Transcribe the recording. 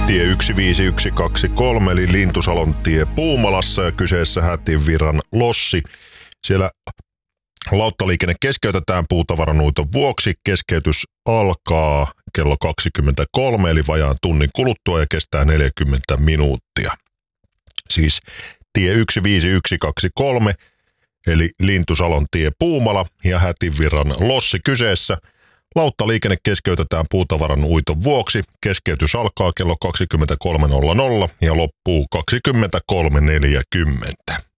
Tie 15123 eli Lintusalon tie Puumalassa ja kyseessä Hätinvirran lossi. Siellä lauttaliikenne keskeytetään puutavaranuiton vuoksi. Keskeytys alkaa kello 23 eli vajaan tunnin kuluttua ja kestää 40 minuuttia. Siis tie 15123 eli Lintusalon tie Puumala ja Hätinvirran lossi kyseessä. Lauttaliikenne keskeytetään puutavaran uiton vuoksi. Keskeytys alkaa kello 23.00 ja loppuu 23.40.